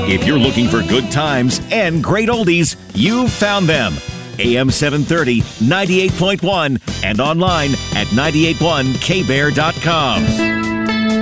If you're looking for good times and great oldies, you've found them. AM 730, 98.1, and online at 981kbear.com.